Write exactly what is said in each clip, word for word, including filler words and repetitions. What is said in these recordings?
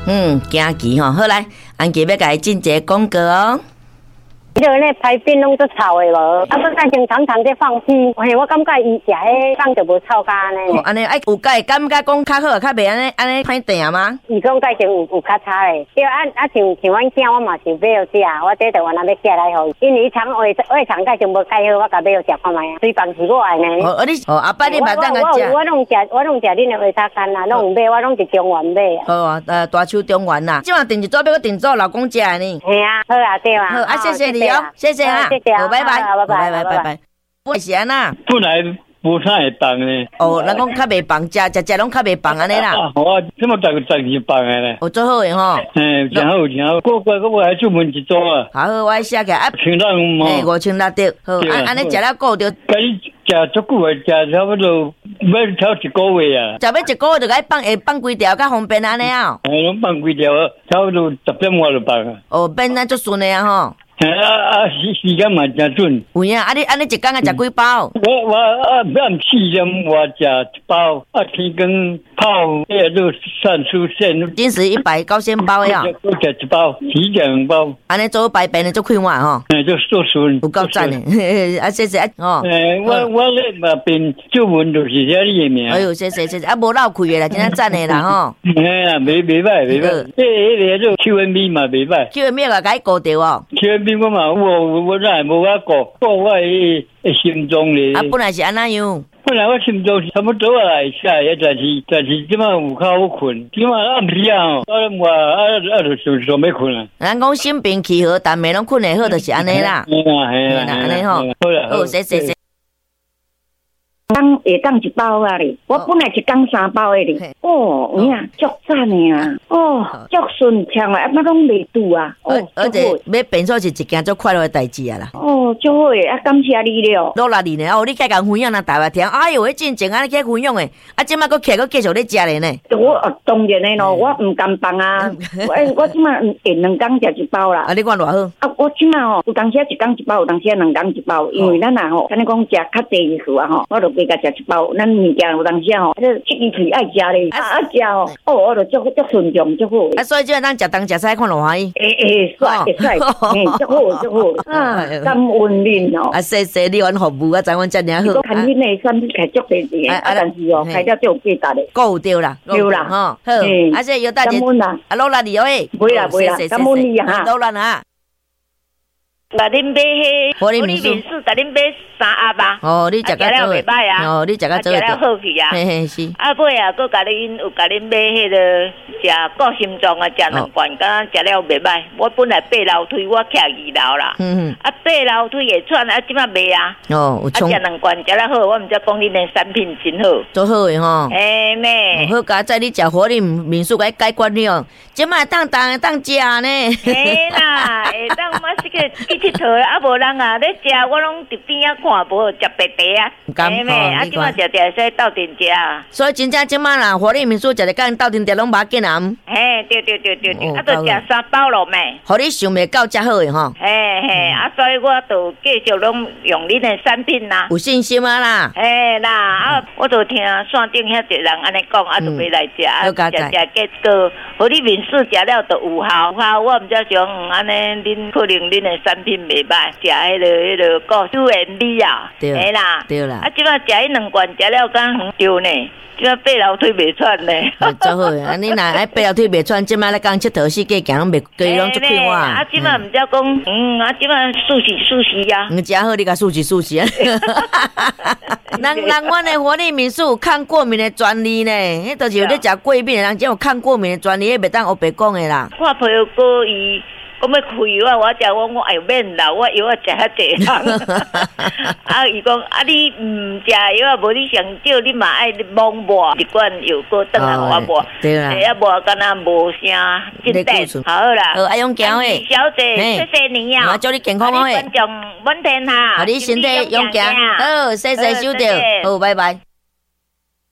嗯，惊奇吼，好来，安琪要甲伊进一个广告哦。 迄个咧排便拢做臭的无，啊，佮感情常常在放屁，嘿，我感觉伊食迄放就无臭甲安尼。 哦，安尼爱有甲会感觉讲较好，较袂安尼安尼歹定吗？ 伊讲感情有有较差诶，对啊啊像像阮囝我嘛是买药食，我这台湾人要寄来互伊，因为伊肠胃胃肠感情无介好，我甲买药食看卖啊。水饭是我爱呢。 哦，啊你哦阿爸你嘛当个食。 我我拢食我拢食恁的维他干啦，拢有买，我拢是中原买啊。 好啊，呃大树中原啦，即晚订一组要搁订做老公食的呢。 嘿啊，好啊对啊。 好啊，谢谢你哦，谢谢啊。 谢谢啊， 拜拜， 拜拜， 拜拜，拜拜。不是安那？ 本来无啥会放呢。 哦，咱讲较袂放，食食食拢较袂放安尼啦。 我这么大个赚钱放的咧。 哦，做好诶吼。 嗯，真好真好。过过我还出门一组啊。 好好，我写起来。 千六五。 诶，五千六着。好，安安尼食了够着。 甲你食足久诶，食差不多要超一个月啊。 食要一个月就该放，会放几条较方便安尼啊。 诶，拢放几条，差不多十点我就放啊。 哦，变咱足顺诶啊吼。 啊啊时时间嘛真准。 有影，啊你啊你一工啊食几包？ 我我啊暗四点我食一包，啊天光泡迄个散出线。 金石一百高纤包呀。 我食一包，几两包。 安尼做白便的做快活吼。 诶，做做顺。 有够赞诶！啊谢谢啊哦。 诶，我我咧嘛变旧闻就是写你诶名。 哎呦谢谢谢谢，啊无漏开诶啦，真正赞诶啦吼。 嘿啊，袂袂歹袂歹，即迄个做 Q N B 嘛袂歹。 Q N B 个甲伊顾着哦。 Q N B 我嘛我我咱也无法顾，顾我诶心脏咧。 啊，本来是安那样。 本来我心脏差不多啊，下也但是但是即马有较好困，即马暗时啊，我我啊啊就就就要困啊。 咱讲心平气和，但袂拢困会好，就是安尼啦。 嘿啦嘿啦， 安尼吼。 好啦， 好，谢谢谢。 当会当一包啊哩，我本来一工三包的哩。哦，有影足赞的啊！哦，足顺畅啊，啊，那拢袂拄啊。 哦，而且要变数是一件足快乐的代志啊啦。 哦，足好诶，啊，感谢你了。 多啦你呢？哦，你开讲分享咱台湾听，哎呦，迄进前安尼去分享诶，啊，即摆佫徛佫继续咧食咧呢。 我当然诶咯，我毋甘放啊。我我即摆会两工食一包啦。 啊，你看偌好？ 啊，我即摆吼有当时一工一包，有当时两工一包，因为咱啊吼，安尼讲食较济意思啊吼，我就袂甲食一包。咱物件有当时吼，这七支腿爱食咧，啊啊食哦，哦，我就足足顺畅足好。 啊，所以即个咱食当食西看偌欢喜。 诶诶，帅会帅，嘿，足好足好啊，感恩恁哦。 啊，谢谢你阮服务啊，知阮遮尔好。 看恁诶产品开足济济，啊，但是哦，开了就有价值咧。 够对啦， 对啦， 吼，好，啊，这有大姐， 感恩啦， 啊，劳拉你喂， 袂啦袂啦，感恩你啊， 劳拉啊。 甲恁买迄火力民宿， 甲恁买三盒吧。 哦，你食了袂歹啊。 哦，你食甲做食了好去啊。 嘿嘿是。 啊，尾啊，佮甲恁有甲恁买迄个食顾心脏啊，食两罐，敢食了袂歹。我本来爬楼梯，我徛二楼啦。嗯嗯。啊，爬楼梯会喘啊，即摆袂啊。哦，有冲。啊，食两罐食了好，我毋知讲恁的产品真好。 做好诶吼。 嘿咩？ 好佳在你食火力民宿甲伊解决了，即摆当当当食呢。 嘿啦，会当我即个。佚佗啊，无人啊，咧食我拢伫边仔看，无食白茶啊， 嘿咩？啊，即摆食食使斗阵食啊。 所以真正即摆啦，火力民宿食着甲斗阵食拢无要紧啊。 嘿，对对对对对，啊，著食三包咯咩？ 互你想袂到遮好诶吼。 嘿嘿，啊，所以我著继续拢用恁诶产品啦。 有信心啊啦。 嘿啦，啊，我著听线顶遐一人安尼讲，啊，著要来食，啊，食食结果，火力民宿食了著有效，有效，我毋知种安尼，恁可能恁诶产品袂歹，食迄个迄个高素颜米啊， 对啦， 对啦。 啊，即摆食迄两罐食了敢远着呢？即摆爬楼梯袂喘呢。 真好，啊，你若爱爬楼梯袂喘，即摆咧讲佚佗四界行拢袂，规拢足快活。 啊，即摆毋知讲，嗯，啊，即摆舒适舒适啊。 嗯，真好，你甲舒适舒适啊。人人阮的活力民宿有抗过敏的专利呢，迄都是有咧食过敏的人，只有抗过敏的专利，迄袂当黑白讲的啦。 看朋友哥伊。我要开药啊！我食我我哎免啦，我药啊食遐济人。啊，伊讲啊，你毋食药啊，无你上少你嘛爱摸摸一罐药过转来我摸。 对啦。 啊，无敢若无啥进展。好啦。 好，爱用行诶。 小姐，谢谢你啊！ 我祝你健康诶。 观众稳天下。 好，你身体勇行。好，谢谢收到。好，拜拜。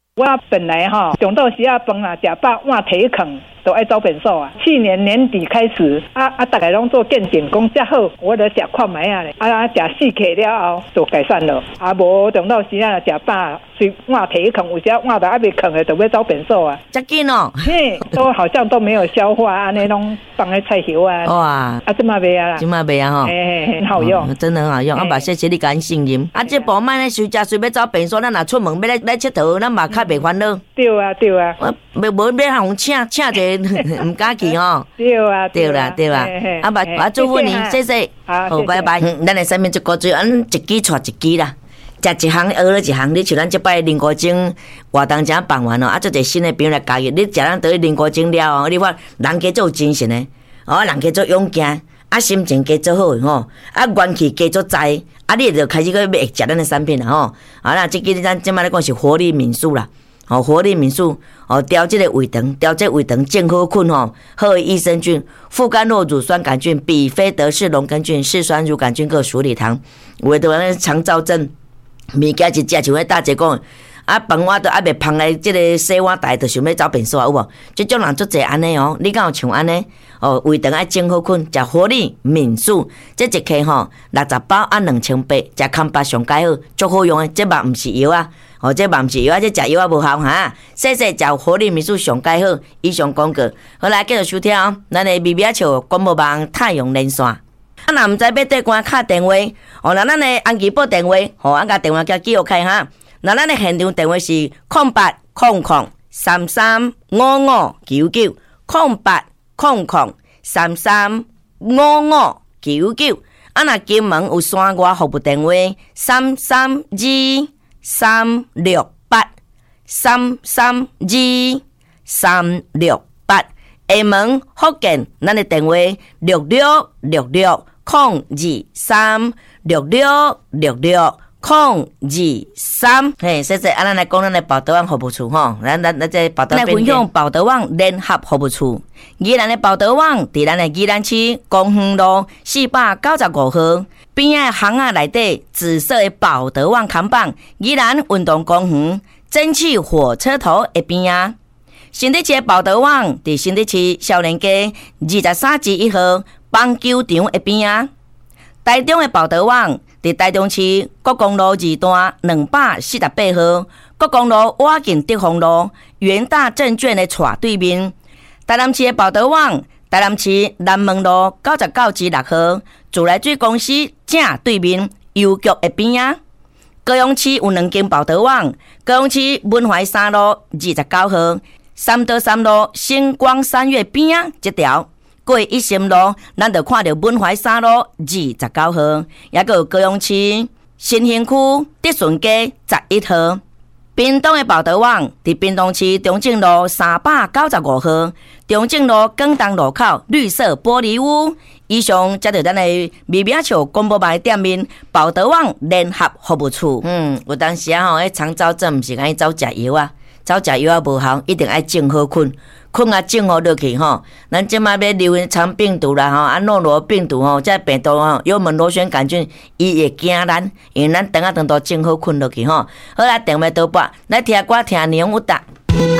我本来哈中到时啊饭啊，食饱换体壳都爱走便所啊。去年年底开始，啊啊，大家拢做健检讲遮好，我就食看卖啊咧。啊啊，食四克了后就改善了。啊无中到时啊食饱，随换体壳，有时换到还未壳的，就要走便所啊。 这紧哦， 嘿，都好像都没有消化，安尼拢放在菜油啊。 哇， 啊，这么卖啊啦， 这么卖啊哈， 哎，很好用， 哦、真的很好用。啊，爸，谢谢你敢信任。啊，这步卖咧随食随要走便所，咱若出门要来来佚佗，咱嘛较袂烦恼。 对啊，对啊。 我无无要互请请者，唔敢去吼。 对啊， 对啦，对啦。啊，爸，我祝福你，谢谢。好，拜拜。嗯，咱的身边这个水，咱一支带一支啦。食一项学了一项，你像咱这摆林国精活动正办完哦，啊，做一新的朋友来加入，你食咱倒去林国精了哦，你发人加做精神的，哦，人加做勇敢，啊，心情加做好吼，啊，元气加做在，啊，你就开始去买食咱的产品啦吼，啊，那这个咱即摆咧讲是活力民宿啦，哦，活力民宿，哦，调这个胃肠，调这胃肠健好困吼，好益生菌、副甘酪乳酸杆菌、比菲德氏龙根菌、嗜酸乳杆菌各熟理糖，有的咱肠燥症。物件一食像迄大姐讲，啊饭碗都还袂捧来，即个洗碗台就想要走便所有无？即种人足侪安尼哦，你敢有像安尼？哦，胃肠爱整好困，食活力民宿，即一克吼六十包啊两千八，食康巴上介好，足好用诶，即嘛毋是药啊，哦，即嘛毋是药啊，即食药啊无效哈。细细食活力民宿上介好，以上广告，好来继续收听哦，咱诶咪咪笑广播网太阳连线。啊，若毋知要对官敲电话，哦，那咱的安吉报电话，吼，啊，甲电话叫记录开哈。那咱的现场电话是空八空空三三五五九九，空八空空三三五五九九。啊，若金门有山外服务电话三三二三六八三三二三六八。厦门福建，咱的电话六六六六。空二三六六六六空二三，嘿，谢谢。啊，咱来讲咱的宝德旺服务处吼，咱咱咱这宝德来分享宝德旺联合服务处。宜兰的宝德旺伫咱的宜兰区公园路四百九十五号边仔巷仔内底紫色的宝德旺看板，宜兰运动公园蒸汽火车头的边仔。新竹市的宝德旺伫新竹市少年街二十三至一号。棒球场一边啊，台中的宝德旺伫台中市国公路二段两百四十八号，国公路瓦近德丰路元大证券的斜对面。台南市的宝德旺，台南市南门路九十九至六号，自来水公司正对面邮局一边啊。高雄市有两间宝德旺，高雄市文怀三路二十九号，三德三路星光三月边啊一条。过一心路，咱就看到文怀三路二十九号，也个有高雄市新兴区德顺街十一号。屏东的宝德旺伫屏东市中正路三百九十五号，中正路广东路口绿色玻璃屋。以上则着咱的咪咪笑广播牌店面宝德旺联合服务处。嗯，有当时啊吼，迄肠燥症毋是安尼走食药啊，走食药啊无效，一定爱静好困。困啊，静好落去吼，咱即马要流肠病毒啦吼，啊诺罗病毒吼，这病毒吼，幽门螺旋杆菌伊会惊咱，因为咱等啊等到静好困落去吼。好啦，电话倒拨，来听歌听牛有达。